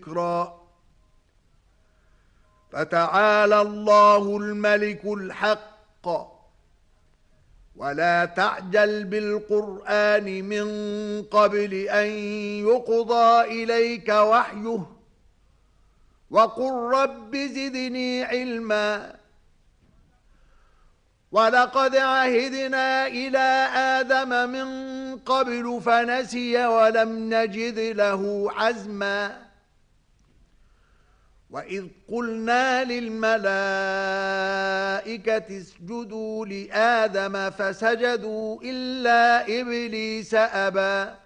ذكرا. فتعالى الله الملك الحق ولا تعجل بالقرآن من قبل أن يقضى إليك وحيه وقل رب زدني علما ولقد عهدنا إلى آدم من قبل فنسي ولم نجد له عزما وإذ قلنا للملائكة اسجدوا لآدم فسجدوا إلا إبليس أبى